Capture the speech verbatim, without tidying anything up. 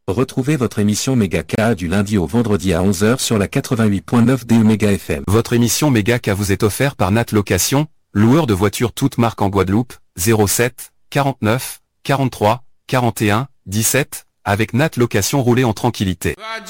Retrouvez votre émission Méga K du lundi au vendredi à onze heures sur la quatre-vingt-huit point neuf des Méga F M. Votre émission Méga K vous est offerte par Nat Location, loueur de voitures toutes marques en Guadeloupe, zéro sept, quarante-neuf, quarante-trois, quarante et un, dix-sept, avec Nat Location, roulez en tranquillité.